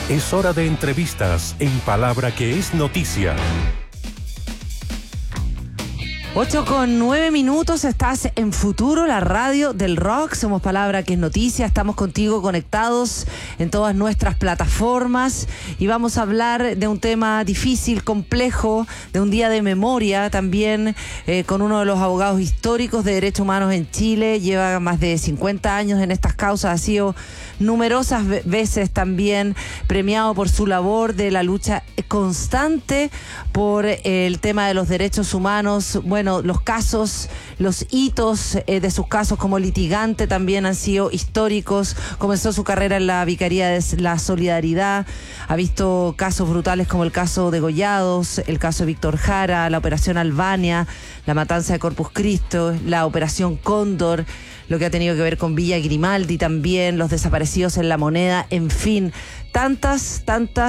Es hora de entrevistas en Palabra que es noticia. 8:09, estás en Futuro, la radio del rock. Somos Palabra que es noticia, estamos contigo conectados en todas nuestras plataformas y vamos a hablar de un tema difícil, complejo, de un día de memoria también, con uno de los abogados históricos de derechos humanos en Chile. Lleva más de 50 años en estas causas, ha sido numerosas veces también premiado por su labor de la lucha constante por el tema de los derechos humanos. Bueno, los casos, los hitos de sus casos como litigante también han sido históricos. Comenzó su carrera en la Vicaría de la Solidaridad, ha visto casos brutales como el caso de Gollados, el caso de Víctor Jara, la Operación Albania, la matanza de Corpus Christi, la Operación Cóndor, lo que ha tenido que ver con Villa Grimaldi también, los desaparecidos en La Moneda, en fin, tantas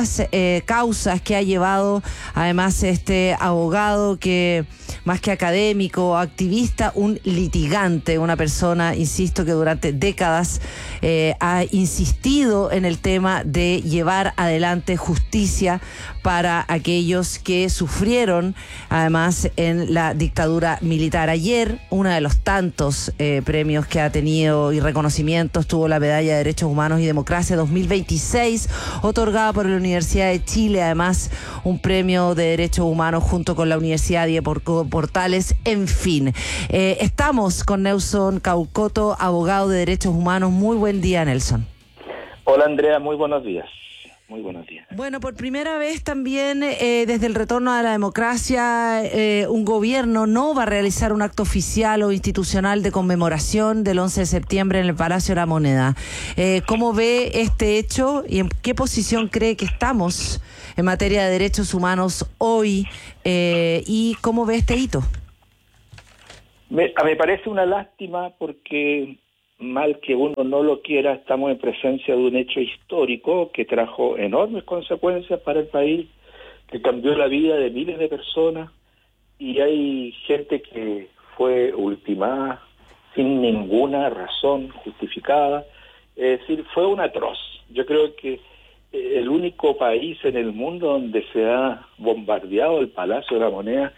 causas que ha llevado además este abogado que, más que académico, activista, un litigante, una persona, insisto, que durante décadas ha insistido en el tema de llevar adelante justicia para aquellos que sufrieron además en la dictadura militar. Ayer, uno de los tantos premios que ha tenido y reconocimientos, tuvo la Medalla de Derechos Humanos y Democracia 2026, otorgada por la Universidad de Chile, además un premio de Derechos Humanos junto con la Universidad de Portales, en fin. Estamos con Nelson Caucoto, abogado de Derechos Humanos. Muy buen día, Nelson. Hola, Andrea, muy buenos días. Muy buenos días. Bueno, por primera vez también desde el retorno a la democracia, un gobierno no va a realizar un acto oficial o institucional de conmemoración del 11 de septiembre en el Palacio de la Moneda. ¿Cómo ve este hecho y en qué posición cree que estamos en materia de derechos humanos hoy y cómo ve este hito? Me parece una lástima porque, mal que uno no lo quiera, estamos en presencia de un hecho histórico que trajo enormes consecuencias para el país, que cambió la vida de miles de personas, y hay gente que fue ultimada sin ninguna razón justificada. Es decir, fue un atroz. Yo creo que el único país en el mundo donde se ha bombardeado el Palacio de la Moneda,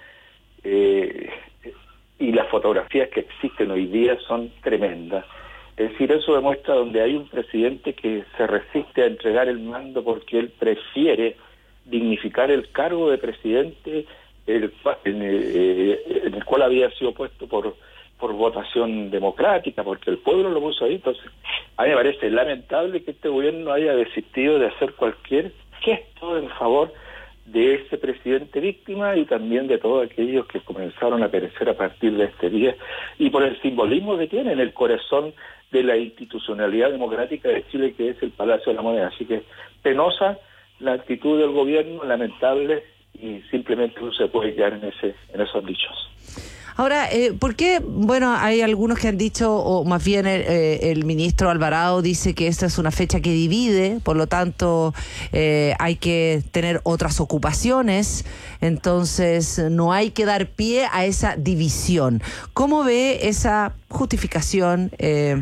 y las fotografías que existen hoy día son tremendas. Es decir, eso demuestra donde hay un presidente que se resiste a entregar el mando porque él prefiere dignificar el cargo de presidente en el cual había sido puesto por votación democrática, porque el pueblo lo puso ahí. Entonces, a mí me parece lamentable que este gobierno haya desistido de hacer cualquier gesto en favor de ese presidente víctima y también de todos aquellos que comenzaron a perecer a partir de este día, y por el simbolismo que tiene en el corazón de la institucionalidad democrática de Chile, que es el Palacio de la Moneda. Así que penosa la actitud del gobierno, lamentable, y simplemente no se puede quedar en esos dichos. Ahora, ¿por qué? Bueno, hay algunos que han dicho, o más bien el ministro Alvarado dice que esta es una fecha que divide, por lo tanto hay que tener otras ocupaciones, entonces no hay que dar pie a esa división. ¿Cómo ve esa justificación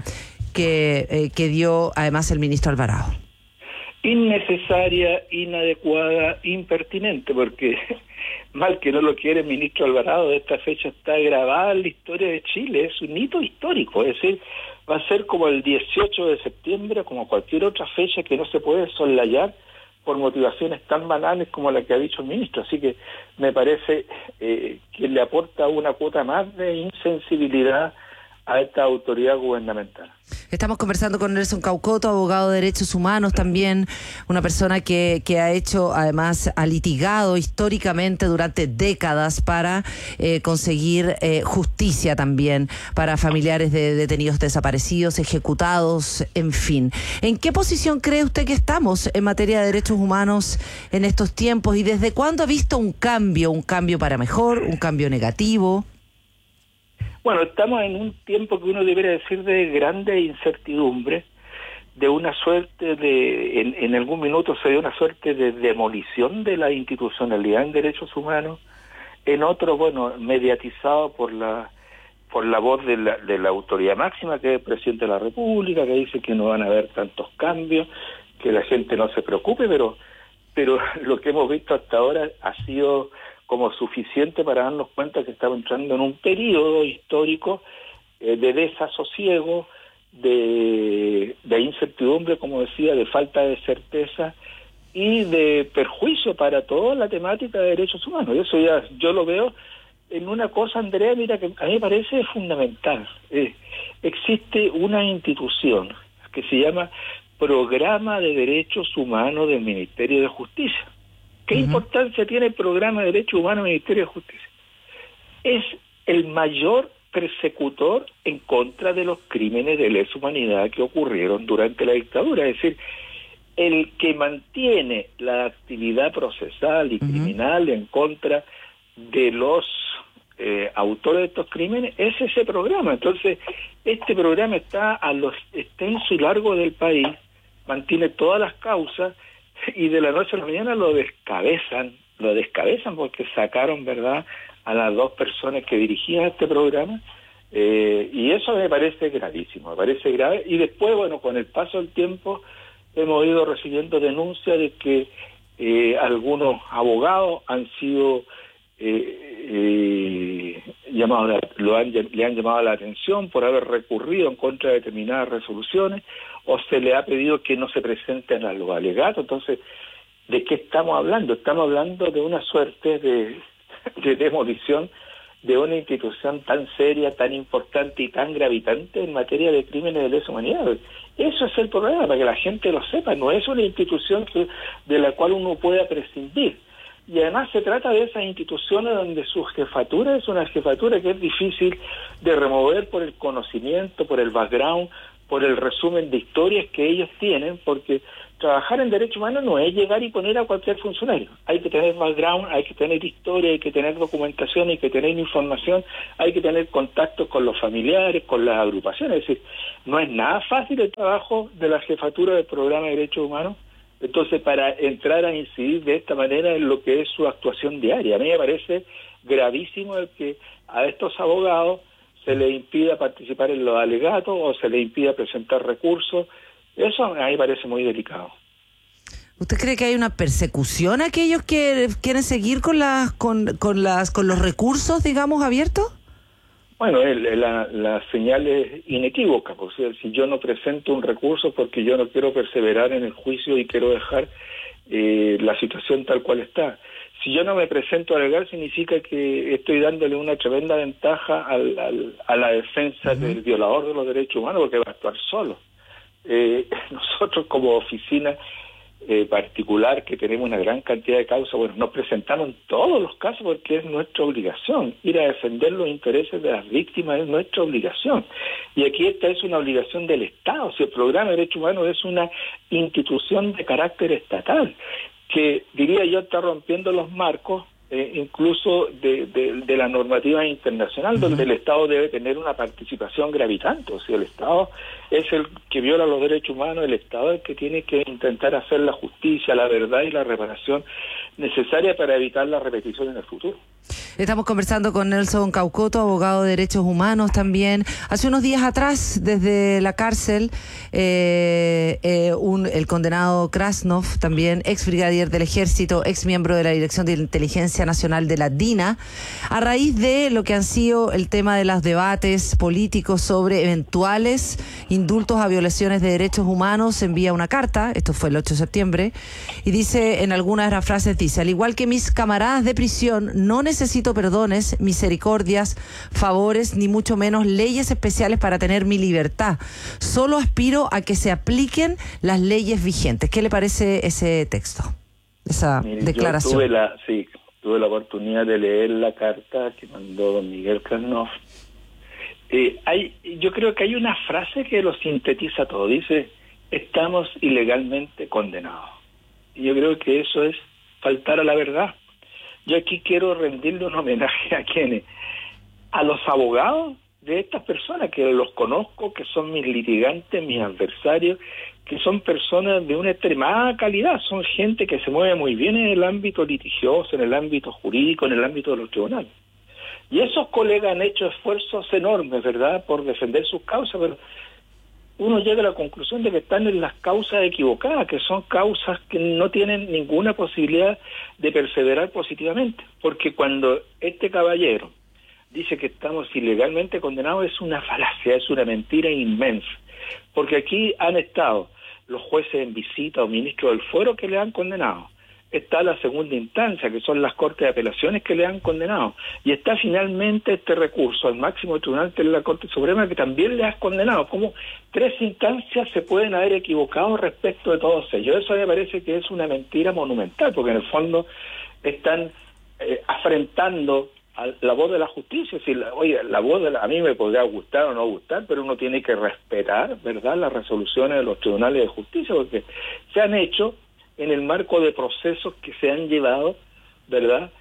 que dio además el ministro Alvarado? Innecesaria, inadecuada, impertinente, porque mal que no lo quiere el ministro Alvarado, esta fecha está grabada en la historia de Chile, es un hito histórico, es decir, va a ser como el 18 de septiembre, como cualquier otra fecha que no se puede soslayar por motivaciones tan banales como la que ha dicho el ministro. Así que me parece que le aporta una cuota más de insensibilidad a esta autoridad gubernamental. Estamos conversando con Nelson Caucoto, abogado de derechos humanos también, una persona que además ha litigado históricamente durante décadas para conseguir justicia también para familiares de detenidos desaparecidos, ejecutados, en fin. ¿En qué posición cree usted que estamos en materia de derechos humanos en estos tiempos y desde cuándo ha visto un cambio para mejor, un cambio negativo? Bueno, estamos en un tiempo que uno debería decir de grande incertidumbre, de una suerte de, en algún minuto se dio una suerte de demolición de la institucionalidad en derechos humanos, en otro, bueno, mediatizado por la voz de la autoridad máxima, que es el presidente de la República, que dice que no van a haber tantos cambios, que la gente no se preocupe, pero lo que hemos visto hasta ahora ha sido como suficiente para darnos cuenta que estamos entrando en un periodo histórico de desasosiego, de incertidumbre, como decía, de falta de certeza y de perjuicio para toda la temática de derechos humanos. Y eso ya yo lo veo en una cosa, Andrea, mira, que a mí me parece fundamental. Existe una institución que se llama Programa de Derechos Humanos del Ministerio de Justicia. ¿Qué importancia tiene el Programa de Derechos Humanos del Ministerio de Justicia? Es el mayor persecutor en contra de los crímenes de lesa humanidad que ocurrieron durante la dictadura. Es decir, el que mantiene la actividad procesal y criminal en contra de los autores de estos crímenes es ese programa. Entonces, este programa está a lo extenso y largo del país, mantiene todas las causas y de la noche a la mañana lo descabezan porque sacaron, ¿verdad?, a las 2 personas que dirigían este programa, y eso me parece gravísimo, me parece grave. Y después, bueno, con el paso del tiempo hemos ido recibiendo denuncias de que algunos abogados han sido llamados, le han llamado la atención por haber recurrido en contra de determinadas resoluciones, o se le ha pedido que no se presenten a los alegatos. Entonces, ¿de qué estamos hablando? Estamos hablando de una suerte de demolición de una institución tan seria, tan importante y tan gravitante en materia de crímenes de lesa humanidad. Eso es el problema, para que la gente lo sepa. No es una institución de la cual uno pueda prescindir. Y además se trata de esas instituciones donde su jefatura es una jefatura que es difícil de remover por el conocimiento, por el background, por el resumen de historias que ellos tienen, porque trabajar en derechos humanos no es llegar y poner a cualquier funcionario. Hay que tener background, hay que tener historia, hay que tener documentación, hay que tener información, hay que tener contactos con los familiares, con las agrupaciones. Es decir, no es nada fácil el trabajo de la jefatura del Programa de Derechos Humanos. Entonces, para entrar a incidir de esta manera en lo que es su actuación diaria, a mí me parece gravísimo el que a estos abogados se les impida participar en los alegatos o se les impida presentar recursos. Eso a mí me parece muy delicado. ¿Usted cree que hay una persecución a aquellos que quieren seguir con los recursos, digamos, abiertos? Bueno, la señal es inequívoca. O sea, si yo no presento un recurso porque yo no quiero perseverar en el juicio y quiero dejar la situación tal cual está. Si yo no me presento a alegar, significa que estoy dándole una tremenda ventaja a la defensa del violador de los derechos humanos, porque va a actuar solo. Nosotros como oficina particular, que tenemos una gran cantidad de causas, bueno, nos presentamos en todos los casos porque es nuestra obligación. Ir a defender los intereses de las víctimas es nuestra obligación. Y aquí esta es una obligación del Estado. Si el Programa de Derechos Humanos es una institución de carácter estatal, que diría yo está rompiendo los marcos incluso de la normativa internacional, donde el Estado debe tener una participación gravitante. O sea, el Estado es el que viola los derechos humanos, el Estado es el que tiene que intentar hacer la justicia, la verdad y la reparación necesaria para evitar la repetición en el futuro. Estamos conversando con Nelson Caucoto, abogado de derechos humanos también. Hace unos días atrás, desde la cárcel, el condenado Krasnov, también ex brigadier del Ejército, ex miembro de la Dirección de Inteligencia Nacional de la DINA, a raíz de lo que han sido el tema de los debates políticos sobre eventuales indultos a violaciones de derechos humanos, envía una carta, esto fue el 8 de septiembre, y dice, en algunas de las frases dice: al igual que mis camaradas de prisión, no necesito perdones, misericordias, favores, ni mucho menos leyes especiales para tener mi libertad. Solo aspiro a que se apliquen las leyes vigentes. ¿Qué le parece ese texto, esa declaración? Yo tuve la oportunidad de leer la carta que mandó don Miguel Krasnov. Yo creo que hay una frase que lo sintetiza todo. Dice: estamos ilegalmente condenados. Y yo creo que eso es faltar a la verdad. Yo aquí quiero rendirle un homenaje a quienes, a los abogados de estas personas, que los conozco, que son mis litigantes, mis adversarios, que son personas de una extremada calidad, son gente que se mueve muy bien en el ámbito litigioso, en el ámbito jurídico, en el ámbito de los tribunales. Y esos colegas han hecho esfuerzos enormes, ¿verdad?, por defender sus causas, pero uno llega a la conclusión de que están en las causas equivocadas, que son causas que no tienen ninguna posibilidad de perseverar positivamente. Porque cuando este caballero dice que estamos ilegalmente condenados, es una falacia, es una mentira inmensa. Porque aquí han estado los jueces en visita o ministros del fuero que le han condenado. Está la segunda instancia, que son las Cortes de Apelaciones que le han condenado. Y está finalmente este recurso al máximo tribunal de la Corte Suprema que también le ha condenado. Como 3 instancias se pueden haber equivocado respecto de todos ellos. Eso me parece que es una mentira monumental, porque en el fondo están afrentando a la voz de la justicia. Es decir, oye, la voz a mí me podría gustar o no gustar, pero uno tiene que respetar, ¿verdad?, las resoluciones de los tribunales de justicia, porque se han hecho en el marco de procesos que se han llevado, ¿verdad?,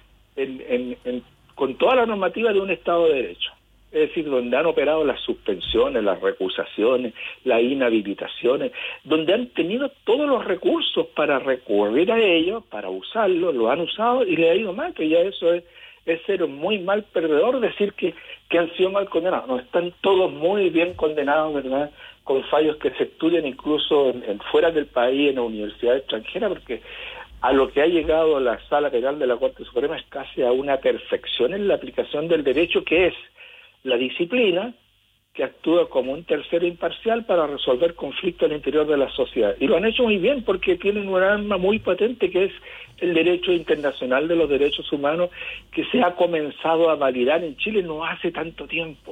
con toda la normativa de un Estado de Derecho. Es decir, donde han operado las suspensiones, las recusaciones, las inhabilitaciones, donde han tenido todos los recursos para recurrir a ellos, para usarlos, lo han usado y le ha ido mal, que ya eso es ser muy mal perdedor, decir que han sido mal condenados. No, están todos muy bien condenados, ¿verdad?, con fallos que se estudian incluso fuera del país, en la universidad extranjera, porque a lo que ha llegado la Sala Penal de la Corte Suprema es casi a una perfección en la aplicación del derecho, que es la disciplina que actúa como un tercero imparcial para resolver conflictos al interior de la sociedad. Y lo han hecho muy bien porque tienen un arma muy potente, que es el derecho internacional de los derechos humanos, que se ha comenzado a validar en Chile no hace tanto tiempo.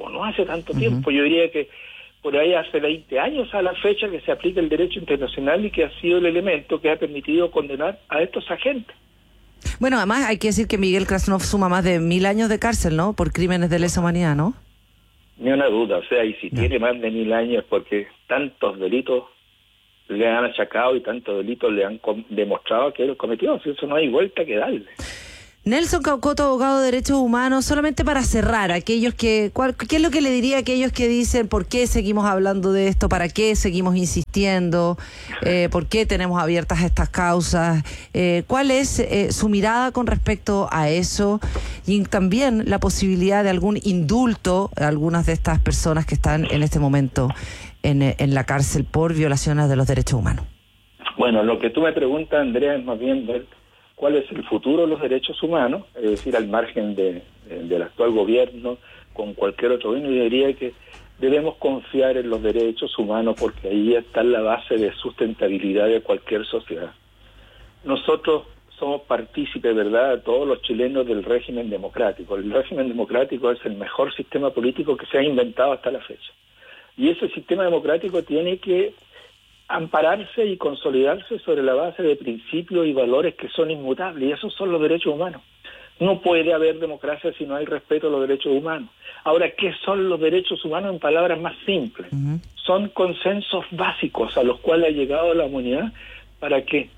Yo diría que por ahí hace 20 años a la fecha que se aplica el derecho internacional y que ha sido el elemento que ha permitido condenar a estos agentes. Bueno, además hay que decir que Miguel Krasnov suma más de 1000 años de cárcel, ¿no?, por crímenes de lesa humanidad, ¿no? Ni una duda, o sea, y si tiene más de 1000 años porque tantos delitos le han achacado y tantos delitos le han demostrado que él cometió, si eso no hay vuelta que darle. Nelson Caucoto, abogado de derechos humanos, solamente para cerrar, ¿qué es lo que le diría a aquellos que dicen por qué seguimos hablando de esto, para qué seguimos insistiendo, por qué tenemos abiertas estas causas? ¿Cuál es su mirada con respecto a eso? Y también la posibilidad de algún indulto a algunas de estas personas que están en este momento en la cárcel por violaciones de los derechos humanos. Bueno, lo que tú me preguntas, Andrea, es más bien ver cuál es el futuro de los derechos humanos, es decir, al margen del actual gobierno, con cualquier otro gobierno. Yo diría que debemos confiar en los derechos humanos porque ahí está la base de sustentabilidad de cualquier sociedad. Nosotros somos partícipes, ¿verdad?, todos los chilenos del régimen democrático. El régimen democrático es el mejor sistema político que se ha inventado hasta la fecha. Y ese sistema democrático tiene que ampararse y consolidarse sobre la base de principios y valores que son inmutables, y esos son los derechos humanos. No puede haber democracia si no hay respeto a los derechos humanos. Ahora, ¿qué son los derechos humanos en palabras más simples? Uh-huh. Son consensos básicos a los cuales ha llegado la humanidad para que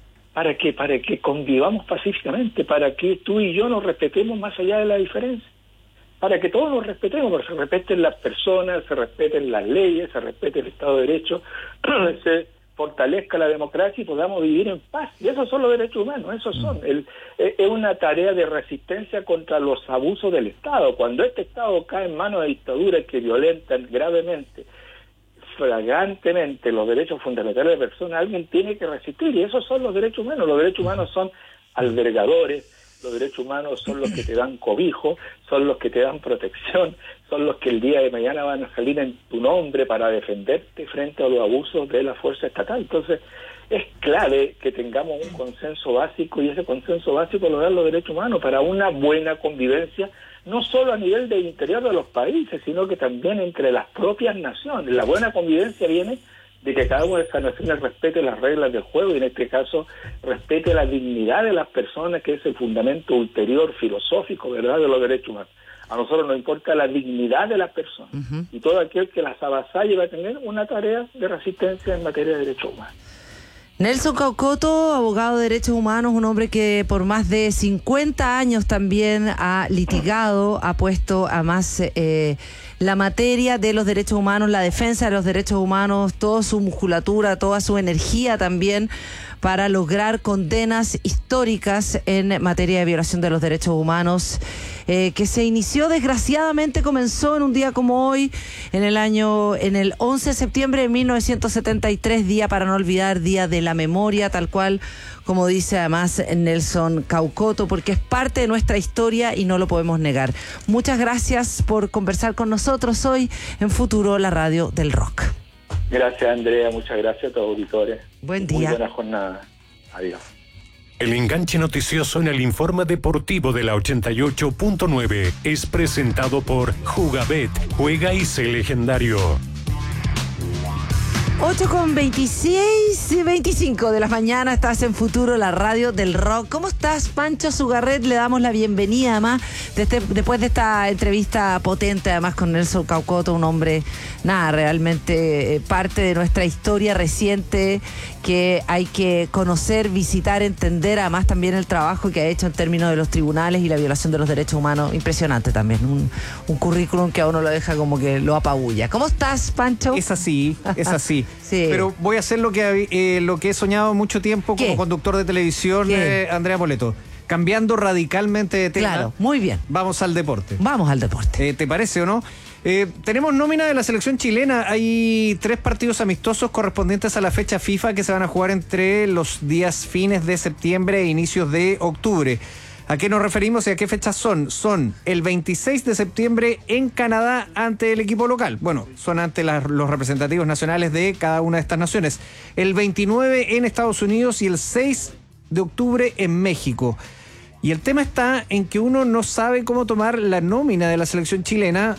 convivamos pacíficamente, para que tú y yo nos respetemos más allá de la diferencia, para que todos nos respetemos, porque se respeten las personas, se respeten las leyes, se respete el Estado de Derecho, se fortalezca la democracia y podamos vivir en paz. Y esos son los derechos humanos, esos son. Es una tarea de resistencia contra los abusos del Estado. Cuando este Estado cae en manos de dictaduras que violentan gravemente, flagrantemente los derechos fundamentales de personas, alguien tiene que resistir, y esos son los derechos humanos. Los derechos humanos son albergadores, los derechos humanos son los que te dan cobijo, son los que te dan protección, son los que el día de mañana van a salir en tu nombre para defenderte frente a los abusos de la fuerza estatal. Entonces, es clave que tengamos un consenso básico, y ese consenso básico lo dan los derechos humanos para una buena convivencia, no solo a nivel del interior de los países, sino que también entre las propias naciones. La buena convivencia viene de que cada una de esas naciones respete las reglas del juego, y en este caso respete la dignidad de las personas, que es el fundamento ulterior filosófico, ¿verdad?, de los derechos humanos. A nosotros nos importa la dignidad de las personas, uh-huh, y todo aquel que las avasalle va a tener una tarea de resistencia en materia de derechos humanos. Nelson Caucoto, abogado de derechos humanos, un hombre que por más de 50 años también ha litigado, ha puesto a más la materia de los derechos humanos, la defensa de los derechos humanos, toda su musculatura, toda su energía también, para lograr condenas históricas en materia de violación de los derechos humanos, que se inició, desgraciadamente comenzó en un día como hoy, en el 11 de septiembre de 1973, día para no olvidar, día de la memoria, tal cual como dice además Nelson Caucoto, porque es parte de nuestra historia y no lo podemos negar. Muchas gracias por conversar con nosotros hoy en Futuro, la radio del rock. Gracias, Andrea, muchas gracias a todos los auditores. Buen día. Muy buena jornada. Adiós. El enganche noticioso en el informe deportivo de la 88.9 es presentado por Jugabet. Juega y sé legendario. 8:26-25 de la mañana, estás en Futuro, la radio del rock. ¿Cómo estás, Pancho Sugarret? Le damos la bienvenida, además, después de esta entrevista potente, además, con Nelson Caucoto, un hombre, realmente parte de nuestra historia reciente, que hay que conocer, visitar, entender, además también el trabajo que ha hecho en términos de los tribunales y la violación de los derechos humanos. Impresionante también, un currículum que a uno lo deja como que lo apabulla. ¿Cómo estás, Pancho? Es así. Sí. Pero voy a hacer lo que he soñado mucho tiempo como conductor de televisión, Andrea Poleto. Cambiando radicalmente de tema. Claro, muy bien. Vamos al deporte. Vamos al deporte. ¿Te parece o no? Tenemos nómina de la selección chilena. Hay 3 partidos amistosos correspondientes a la fecha FIFA que se van a jugar entre los días fines de septiembre e inicios de octubre. ¿A qué nos referimos y a qué fechas son? Son el 26 de septiembre en Canadá ante el equipo local. Bueno, son ante los representativos nacionales de cada una de estas naciones. El 29 en Estados Unidos y el 6 de octubre en México. Y el tema está en que uno no sabe cómo tomar la nómina de la selección chilena,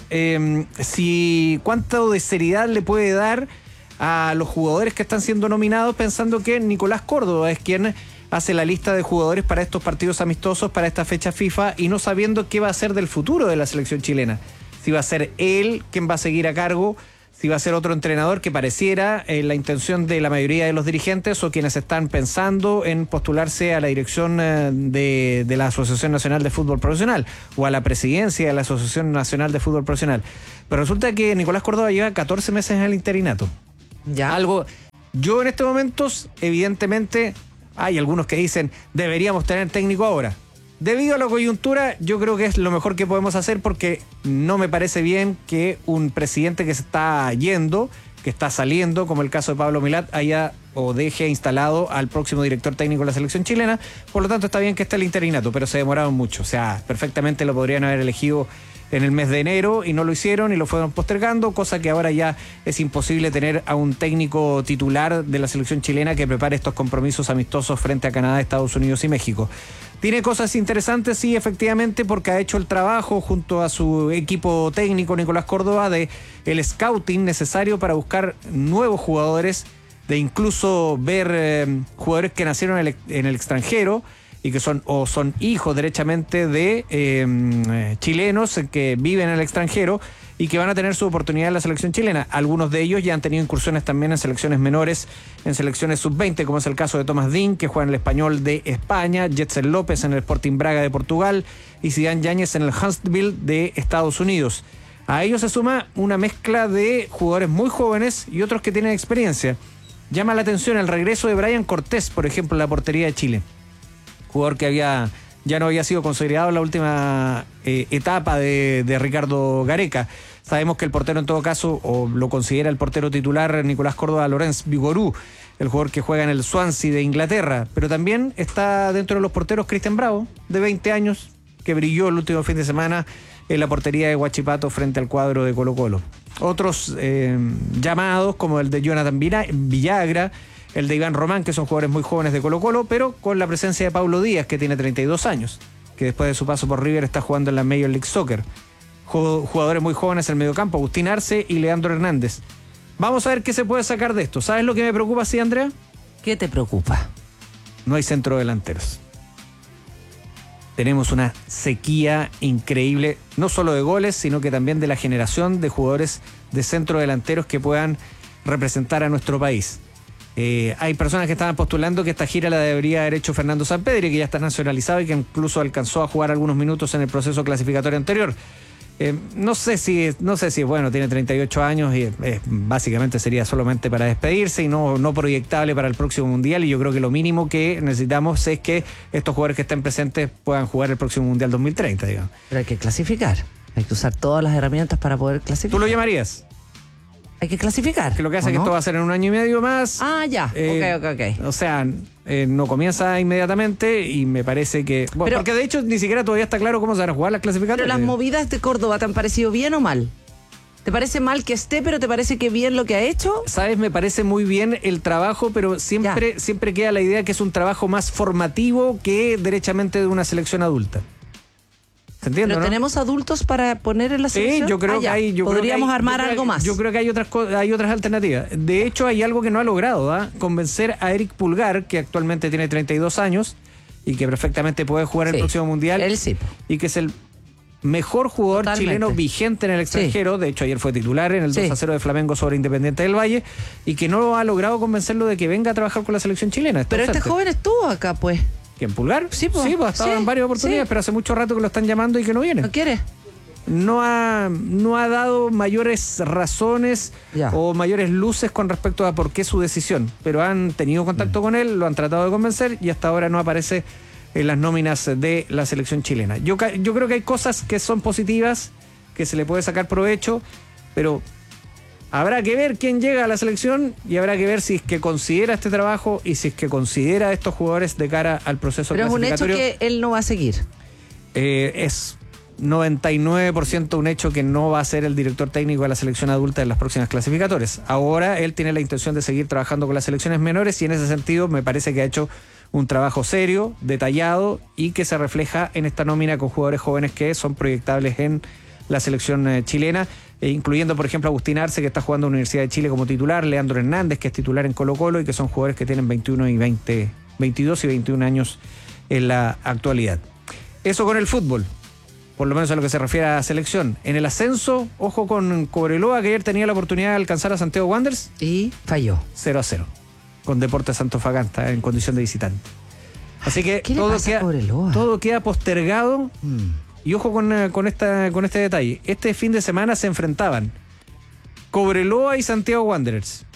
cuánto de seriedad le puede dar a los jugadores que están siendo nominados, pensando que Nicolás Córdoba es quien hace la lista de jugadores para estos partidos amistosos, para esta fecha FIFA, y no sabiendo qué va a ser del futuro de la selección chilena. Si va a ser él quien va a seguir a cargo, si va a ser otro entrenador, que pareciera la intención de la mayoría de los dirigentes o quienes están pensando en postularse a la dirección de la Asociación Nacional de Fútbol Profesional o a la presidencia de la Asociación Nacional de Fútbol Profesional. Pero resulta que Nicolás Córdoba lleva 14 meses en el interinato. Ya. Yo en estos momentos, evidentemente, hay algunos que dicen, deberíamos tener técnico ahora. Debido a la coyuntura, yo creo que es lo mejor que podemos hacer, porque no me parece bien que un presidente que se está yendo, que está saliendo, como el caso de Pablo Milat, haya o deje instalado al próximo director técnico de la selección chilena. Por lo tanto, está bien que esté el interinato, pero se demoraron mucho. O sea, perfectamente lo podrían haber elegido en el mes de enero y no lo hicieron y lo fueron postergando, cosa que ahora ya es imposible tener a un técnico titular de la selección chilena que prepare estos compromisos amistosos frente a Canadá, Estados Unidos y México. Tiene cosas interesantes, sí, efectivamente, porque ha hecho el trabajo junto a su equipo técnico, Nicolás Córdoba, de el scouting necesario para buscar nuevos jugadores, de incluso ver jugadores que nacieron en el extranjero y que son hijos derechamente de chilenos que viven en el extranjero y que van a tener su oportunidad en la selección chilena. Algunos de ellos ya han tenido incursiones también en selecciones menores, en selecciones sub-20, como es el caso de Tomás Dean, que juega en el Español de España, Jetser López en el Sporting Braga de Portugal y Zidane Yáñez en el Huntsville de Estados Unidos. A ellos se suma una mezcla de jugadores muy jóvenes y otros que tienen experiencia. Llama la atención el regreso de Brian Cortés, por ejemplo, en la portería de Chile. Jugador que ya no había sido considerado en la última etapa de Ricardo Gareca. Sabemos que el portero, en todo caso, o lo considera el portero titular, Nicolás Córdoba, Laurence Vigorú, el jugador que juega en el Swansea de Inglaterra. Pero también está dentro de los porteros Cristian Bravo, de 20 años, que brilló el último fin de semana en la portería de Huachipato frente al cuadro de Colo-Colo. Otros llamados, como el de Jonathan Villagra, el de Iván Román, que son jugadores muy jóvenes de Colo-Colo, pero con la presencia de Paulo Díaz, que tiene 32 años, que después de su paso por River está jugando en la Major League Soccer. Jugadores muy jóvenes en el mediocampo, Agustín Arce y Leandro Hernández. Vamos a ver qué se puede sacar de esto. ¿Sabes lo que me preocupa, sí, Andrea? ¿Qué te preocupa? No hay centrodelanteros. Tenemos una sequía increíble, no solo de goles, sino que también de la generación de jugadores de centrodelanteros que puedan representar a nuestro país. Hay personas que estaban postulando que esta gira la debería haber hecho Fernando Sampedri, que ya está nacionalizado y que incluso alcanzó a jugar algunos minutos en el proceso clasificatorio anterior. No sé si es bueno, tiene 38 años y básicamente sería solamente para despedirse y no proyectable para el próximo Mundial, y yo creo que lo mínimo que necesitamos es que estos jugadores que estén presentes puedan jugar el próximo Mundial 2030, digamos. Pero hay que clasificar, hay que usar todas las herramientas para poder clasificar. ¿Tú lo llamarías? Hay que clasificar. Que lo que hace es que no? esto va a ser en 1 año y medio más. Ah, ya. Ok. O sea, no comienza inmediatamente y me parece que... Bueno, porque de hecho ni siquiera todavía está claro cómo se van a jugar las clasificatorias. Pero las movidas de Córdoba, ¿te han parecido bien o mal? ¿Te parece mal que esté, pero te parece que bien lo que ha hecho? Sabes, me parece muy bien el trabajo, pero siempre queda la idea que es un trabajo más formativo que derechamente de una selección adulta. ¿Se entiende, ¿Pero no? tenemos adultos para poner en la selección? Sí, yo creo que hay... Podríamos armar algo más. Yo creo que hay otras alternativas. De hecho, hay algo que no ha logrado, convencer a Eric Pulgar, que actualmente tiene 32 años y que perfectamente puede jugar el próximo Mundial. Él sí. Y que es el mejor jugador chileno vigente en el extranjero. De hecho, ayer fue titular en el 2-0 de Flamengo sobre Independiente del Valle, y que no ha logrado convencerlo de que venga a trabajar con la selección chilena. Pero este joven estuvo acá, pues. ¿Quién, Pulgar? Sí, pues. Ha estado en varias oportunidades, pero hace mucho rato que lo están llamando y que no viene. ¿No quiere? No ha dado mayores razones o mayores luces con respecto a por qué su decisión, pero han tenido contacto con él, lo han tratado de convencer y hasta ahora no aparece en las nóminas de la selección chilena. Yo creo que hay cosas que son positivas, que se le puede sacar provecho, pero habrá que ver quién llega a la selección y habrá que ver si es que considera este trabajo y si es que considera a estos jugadores de cara al proceso clasificatorio. Pero es un hecho que él no va a seguir. Es 99% un hecho que no va a ser el director técnico de la selección adulta en las próximas clasificatorias. Ahora él tiene la intención de seguir trabajando con las selecciones menores y en ese sentido me parece que ha hecho un trabajo serio, detallado y que se refleja en esta nómina con jugadores jóvenes que son proyectables en la selección chilena, incluyendo por ejemplo Agustín Arce, que está jugando en la Universidad de Chile como titular, Leandro Hernández, que es titular en Colo-Colo, y que son jugadores que tienen 22 y 21 años en la actualidad. Eso con el fútbol, por lo menos a lo que se refiere a la selección. En el ascenso, ojo con Cobreloa, que ayer tenía la oportunidad de alcanzar a Santiago Wanderers. Y falló. 0-0, con Deportes Antofagasta en condición de visitante. Así que todo queda postergado. Y ojo con este detalle. Este fin de semana se enfrentaban Cobreloa y Santiago Wanderers.